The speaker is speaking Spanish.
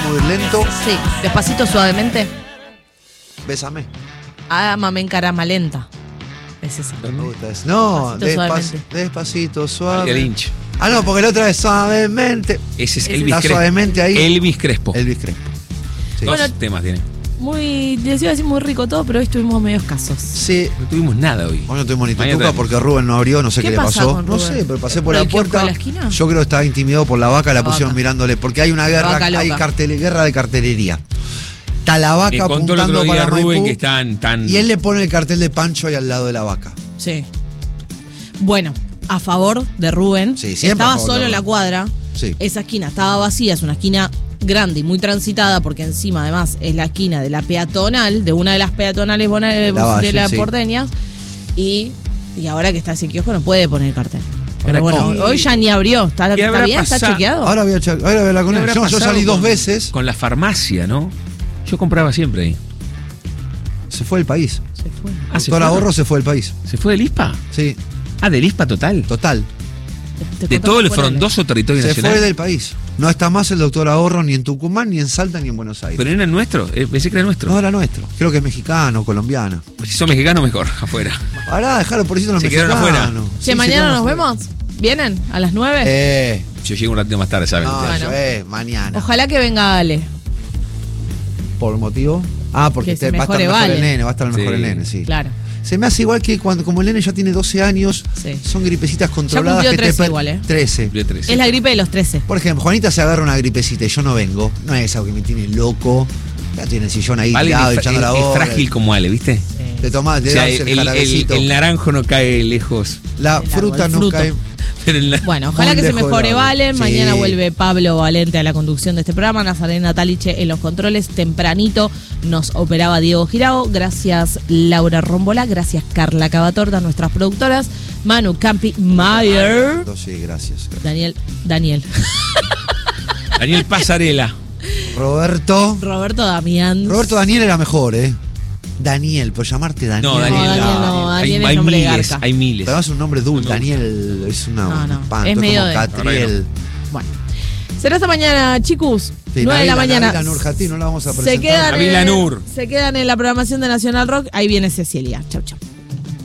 puedo ir lento. Sí, despacito, suavemente. Bésame. Ámame en carama lenta. Es esa. Me gusta eso. No, Despacito, despacito, María suave. Lynch. Ah, no, porque la otra es suavemente. Ese es Ese Elvis Está Crespo. suavemente ahí. Elvis Crespo. Elvis Crespo. Sí. Dos Bueno, temas tiene. Les iba a decir muy rico todo, pero hoy estuvimos medio escasos. Sí. No tuvimos nada hoy. Hoy no tuvimos ni Mañana tutuca traemos. porque Rubén no abrió, no sé ¿Qué qué le pasa pasó. con No Rubén? sé, pero pasé por ¿Por la el kiosco puerta. de la esquina? Yo creo que estaba intimidado por la vaca, la La pusieron vaca. mirándole, porque hay una guerra, vaca hay loca. guerra de cartelería. Está la Me vaca contó el apuntando otro día para Rubén Maipú, que están tan. y él le pone el cartel de Pancho ahí al lado de la vaca. Sí. Bueno, a favor de Rubén. Sí, siempre a estaba favor de solo en la Rubén. cuadra. Sí. Esa esquina estaba vacía, es una esquina grande y muy transitada, porque encima además es la esquina de la peatonal, de una de las peatonales de Valle, la sí. porteña. Y ahora que está ese kiosco no puede poner cartel. Pero Ahora, bueno, ¿qué- hoy ya ni abrió. ¿Está qué habrá bien? ¿Está pasado? chequeado? Ahora voy a hablar con ¿Qué él. habrá Yo pasado salí dos con- veces. Con la farmacia, ¿no? Yo compraba siempre ahí. Se fue del país. Se fue. ¿se Doctor fue? Ahorro se fue del país. ¿Se fue del ISPA? Sí, Ah, del ISPA total. total. Te De contamos todo el fuera de- frondoso territorio Se nacional. fue del país. No está más el doctor Ahorro ni en Tucumán, ni en Salta, ni en Buenos Aires. Pero era nuestro. Pensé que era nuestro. No era nuestro. Creo que es mexicano, colombiano. Si son mexicanos, mejor. Afuera. Ahora dejarlo por eso los Se mexicanos. quedaron afuera. Che, Sí, se mañana quedaron nos afuera. vemos. ¿Vienen? ¿A las 9? Yo llego un ratito más tarde, ¿saben? No, Bueno. eso mañana. Ojalá que venga Ale. ¿Por motivo? Ah, porque Que se va a estar mejore mejor el Vale. nene, va a estar mejor Sí. el nene, sí. Claro. Se me hace igual que cuando, como el nene ya tiene 12 años, Sí. son gripecitas controladas. cumplió que 13 te igual, ¿eh? 13. Cumplió 13. Es la gripe de los 13. Por ejemplo, Juanita se agarra una gripecita y yo no vengo. No es algo que me tiene loco. Ya tiene el sillón ahí Ale tirado, es, echando la es bola. frágil como Ale, ¿viste? Te tomás, O te sea, das el jarabecito. el naranjo no cae lejos. La El fruta árbol, no fruto. cae. Pero Bueno, ojalá Muy que se lejos mejore del árbol. Valen. Sí. Mañana vuelve Pablo Valente a la conducción de este programa. Nazarena Taliche en los controles. Tempranito nos operaba Diego Girao. Gracias Laura Rombola. Gracias Carla Cavatorta, nuestras productoras. Manu Campi Mayer. Sí, gracias. Daniel. Daniel Pasarela. Roberto. Roberto Damián. Roberto Daniel era mejor, ¿eh? Daniel, por llamarte Daniel. No, Daniel. Daniel no, Daniel hay es nombre de miles, garca. hay miles. Pero es un nombre dulce. No me gusta. Daniel es una No, un espanto, es medio como de- Catriel. Bueno. Será esta mañana, chicos. Sí, 9 de la mañana. Nabila Nurjati, no la vamos a Se presentar. quedan, Nabila Nur. se quedan en la programación de Nacional Rock. Ahí viene Cecilia. Chau, chau.